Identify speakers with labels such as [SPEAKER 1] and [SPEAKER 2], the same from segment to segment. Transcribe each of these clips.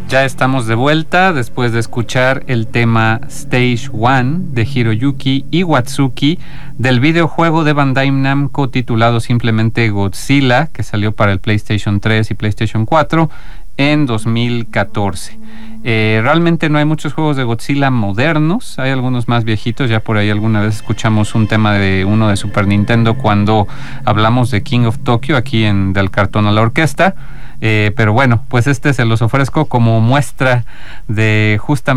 [SPEAKER 1] Ya estamos de vuelta después de escuchar el tema Stage 1 de Hiroyuki Iwatsuki del videojuego de Bandai Namco titulado simplemente Godzilla, que salió para el PlayStation 3 y PlayStation 4 en 2014. Realmente no hay muchos juegos de Godzilla modernos, hay algunos más viejitos. Ya por ahí alguna vez escuchamos un tema de uno de Super Nintendo cuando hablamos de King of Tokyo aquí en Del Cartón a la Orquesta. Pero bueno, pues se los ofrezco como muestra de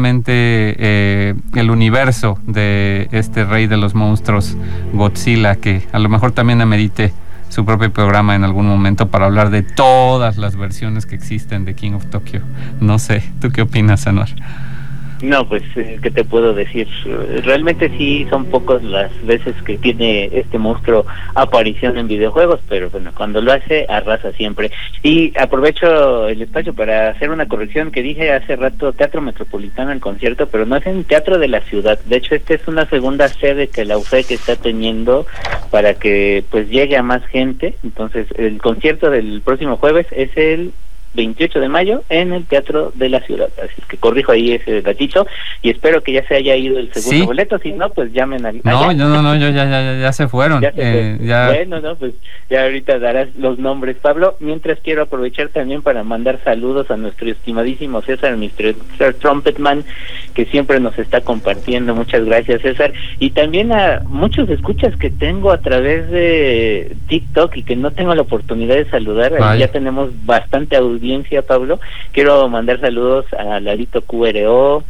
[SPEAKER 1] justamente el universo de este rey de los monstruos, Godzilla, que a lo mejor también amerite su propio programa en algún momento para hablar de todas las versiones que existen de King of Tokyo. No sé, ¿tú qué opinas, Anuar?
[SPEAKER 2] No, pues, ¿qué te puedo decir? Realmente sí son pocas las veces que tiene este monstruo aparición en videojuegos, pero bueno, cuando lo hace, arrasa siempre. Y aprovecho el espacio para hacer una corrección que dije hace rato, Teatro Metropolitano, el concierto, pero no es en Teatro de la Ciudad. De hecho, esta es una segunda sede que la UFEC está teniendo para que pues llegue a más gente. Entonces, el concierto del próximo jueves es el 28 de mayo en el Teatro de la Ciudad, así que corrijo ahí ese gatito y espero que ya se haya ido el segundo boleto. Si no, pues llamen al...
[SPEAKER 1] No, ya se fueron.
[SPEAKER 2] Bueno, no, pues ya ahorita darás los nombres, Pablo. Mientras quiero aprovechar también para mandar saludos a nuestro estimadísimo César, Mr. Trumpetman, que siempre nos está compartiendo. Muchas gracias, César, y también a muchos escuchas que tengo a través de TikTok y que no tengo la oportunidad de saludar. Ya tenemos bastante audiencia, Pablo. Quiero mandar saludos a Larito QRO,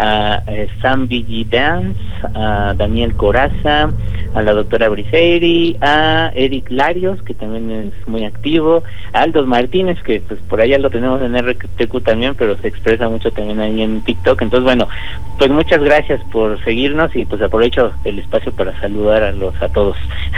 [SPEAKER 2] a Sam BG Dance, a Daniel Coraza, a la doctora Briseiri, a Eric Larios, que también es muy activo, a Aldos Martínez, que pues por allá lo tenemos en RTQ también, pero se expresa mucho también ahí en TikTok. Entonces, bueno, pues muchas gracias por seguirnos y pues aprovecho el espacio para saludar a todos.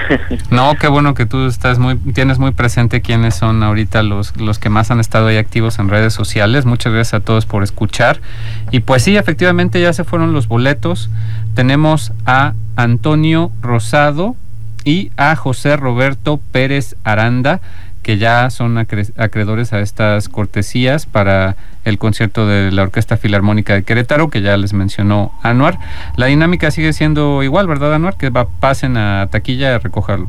[SPEAKER 1] No, qué bueno que tú tienes muy presente quiénes son ahorita los que más han estado ahí activos en redes sociales. Muchas gracias a todos por escuchar. Y pues sí, efectivamente ya se fueron los boletos. Tenemos a Antonio Rosado y a José Roberto Pérez Aranda, que ya son acreedores a estas cortesías para el concierto de la Orquesta Filarmónica de Querétaro, que ya les mencionó Anuar. La dinámica sigue siendo igual, ¿verdad, Anuar? Que pasen a taquilla a recogerlo.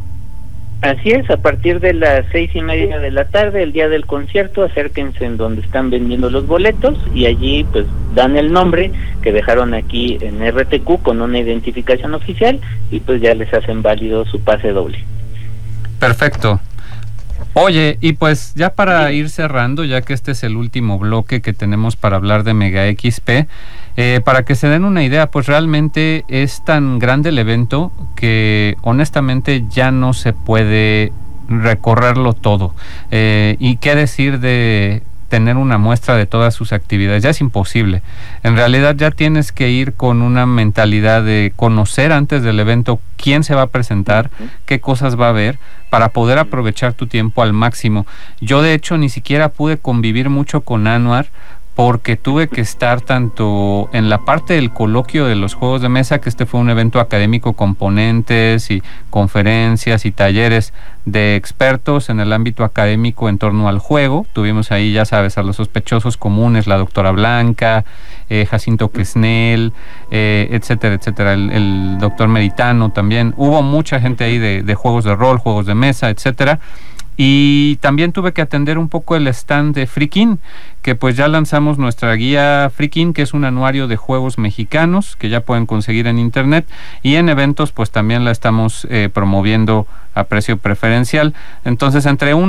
[SPEAKER 2] Así es, a partir de las 6:30 de la tarde, el día del concierto, acérquense en donde están vendiendo los boletos y allí pues dan el nombre que dejaron aquí en RTQ con una identificación oficial y pues ya les hacen válido su pase doble.
[SPEAKER 1] Perfecto. Oye, y pues ya para ir cerrando, ya que este es el último bloque que tenemos para hablar de Mega XP, para que se den una idea, pues realmente es tan grande el evento que honestamente ya no se puede recorrerlo todo. Y qué decir de tener una muestra de todas sus actividades, ya es imposible. En realidad ya tienes que ir con una mentalidad de conocer antes del evento quién se va a presentar, qué cosas va a haber, para poder aprovechar tu tiempo al máximo. Yo de hecho ni siquiera pude convivir mucho con Anuar porque tuve que estar tanto en la parte del coloquio de los juegos de mesa, que fue un evento académico con ponentes y conferencias y talleres de expertos en el ámbito académico en torno al juego. Tuvimos ahí, ya sabes, a los sospechosos comunes, la doctora Blanca, Jacinto Quesnel, etcétera, etcétera, el doctor Meritano también. Hubo mucha gente ahí de juegos de rol, juegos de mesa, etcétera. Y también tuve que atender un poco el stand de Frikin, que pues ya lanzamos nuestra guía Frikin, que es un anuario de juegos mexicanos que ya pueden conseguir en internet, y en eventos pues también la estamos promoviendo a precio preferencial. Entonces, entre